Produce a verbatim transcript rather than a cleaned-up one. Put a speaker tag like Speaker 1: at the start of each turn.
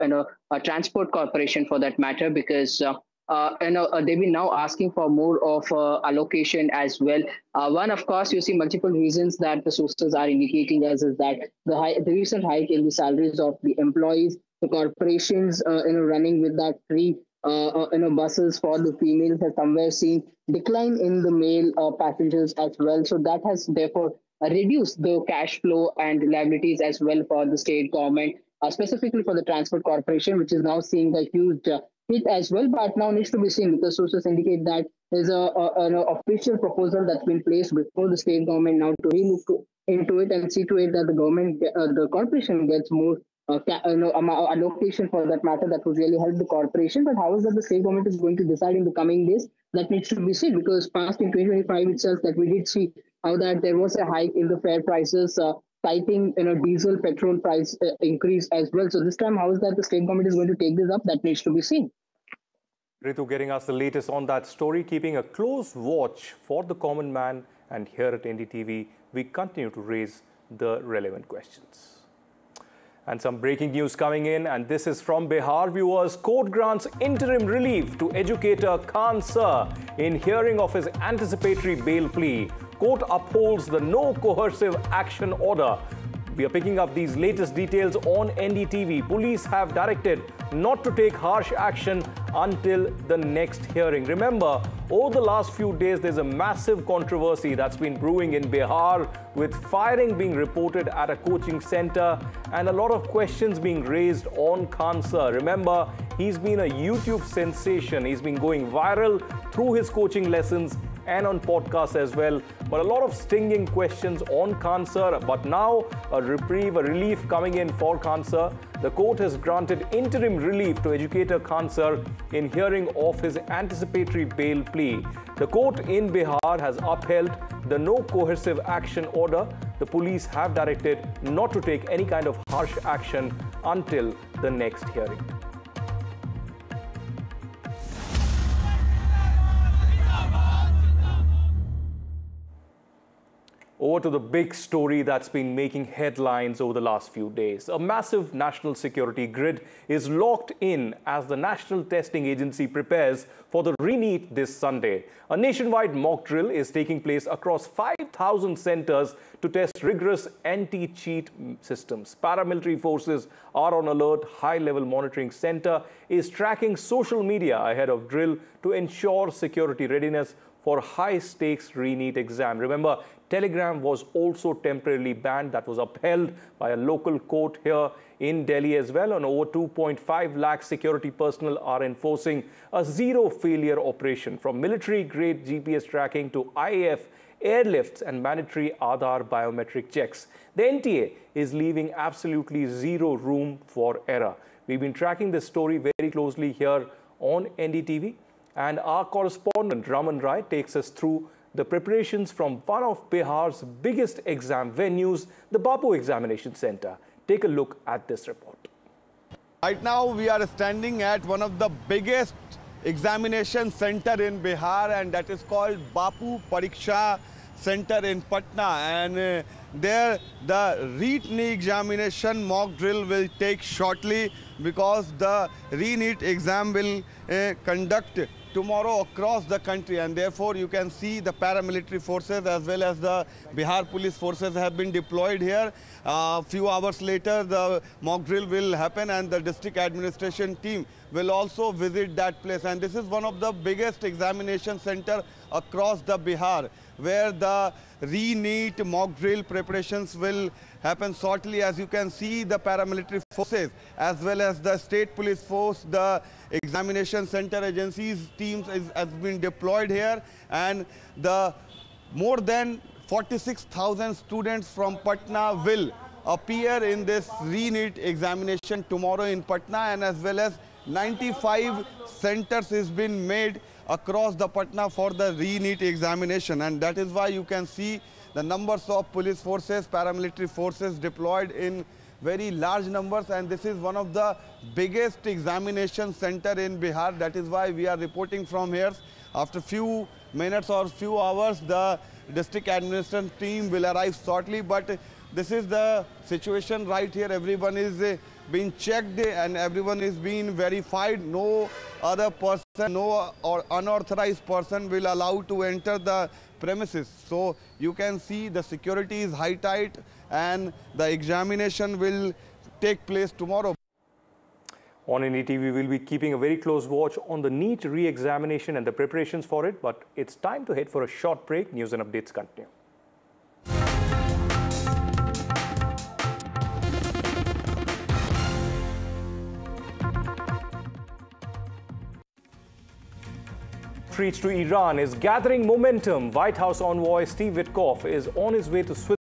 Speaker 1: you know a transport corporation for that matter, because uh, uh, you know uh, they've been now asking for more of uh, allocation as well. Uh, one, of course, you see multiple reasons that the sources are indicating us is that the high, the recent hike in the salaries of the employees, the corporations, uh, you know, running with that free, uh, uh, you know, buses for the females has somewhere seen decline in the male uh, passengers as well. So that has therefore uh, reduced the cash flow and liabilities as well for the state government, uh, specifically for the transport corporation, which is now seeing a huge uh, hit as well. But now needs to be seen because sources indicate that there's a, a, an official proposal that's been placed before the state government now to relook to, into it and see to it that the government, uh, the corporation gets more uh, ca- uh, no, amount, allocation for that matter that would really help the corporation. But how is that the state government is going to decide in the coming days? That needs to be seen because past in twenty twenty-five itself that we did see how that there was a hike in the fare prices, uh, citing you know diesel petrol price uh, increase as well. So this time, how is that the state government is going to take this up? That needs to be seen.
Speaker 2: Ritu getting us the latest on that story, keeping a close watch for the common man. And here at N D T V, we continue to raise the relevant questions. And some breaking news coming in, and this is from Bihar viewers. Court grants interim relief to educator Khan Sir in hearing of his anticipatory bail plea. Court upholds the no coercive action order. We are picking up these latest details on N D T V. Police have directed not to take harsh action until the next hearing. Remember, over the last few days, there's a massive controversy that's been brewing in Bihar with firing being reported at a coaching center and a lot of questions being raised on Khan Sir. Remember, he's been a YouTube sensation. He's been going viral through his coaching lessons and on podcasts as well. But a lot of stinging questions on Khan Sir. But now a reprieve, a relief coming in for Khan Sir. The court has granted interim relief to educator Khan Sir in hearing of his anticipatory bail plea. The court in Bihar has upheld the no coercive action order. The police have directed not to take any kind of harsh action until the next hearing. Over to the big story that's been making headlines over the last few days. A massive national security grid is locked in as the National Testing Agency prepares for the re-NEET this Sunday. A nationwide mock drill is taking place across five thousand centers to test rigorous anti-cheat systems. Paramilitary forces are on alert. High-level monitoring center is tracking social media ahead of drill to ensure security readiness for high-stakes re-NEET exam. Remember, Telegram was also temporarily banned. That was upheld by a local court here in Delhi as well. And over two point five lakh security personnel are enforcing a zero-failure operation, from military-grade G P S tracking to I A F airlifts and mandatory Aadhaar biometric checks. The N T A is leaving absolutely zero room for error. We've been tracking this story very closely here on N D T V. And our correspondent Raman Rai takes us through the preparations from one of Bihar's biggest exam venues, the Bapu Examination Center. Take a look at this report.
Speaker 3: Right now we are standing at one of the biggest examination center in Bihar, and that is called Bapu Pariksha Center in Patna. And uh, there the re-NEET examination mock drill will take shortly, because the re-NEET exam will uh, conduct tomorrow across the country, and therefore you can see the paramilitary forces as well as the Bihar police forces have been deployed here. A uh, few hours later the mock drill will happen, and the district administration team will also visit that place. And this is one of the biggest examination center across the Bihar, where the re-NEET mock drill preparations will happen shortly. As you can see, the paramilitary forces as well as the state police force, the examination center agencies teams is, has been deployed here, and the more than forty-six thousand students from Patna will appear in this re-NEET examination tomorrow in Patna, and as well as ninety-five centers has been made across the Patna for the re-NEET examination. And that is why you can see the numbers of police forces, paramilitary forces deployed in very large numbers, and this is one of the biggest examination center in Bihar. That is why we are reporting from here. After few minutes or few hours, the district administration team will arrive shortly, but this is the situation right here. Everyone is uh, been checked and everyone is being verified. No other person, no or unauthorized person will allow to enter the premises. So you can see the security is high tight and the examination will take place tomorrow.
Speaker 2: On N D T V, we will be keeping a very close watch on the NEET re-examination and the preparations for it. But it's time to head for a short break. News and updates continue. Outreach to Iran is gathering momentum. White House envoy Steve Witkoff is on his way to Switzerland.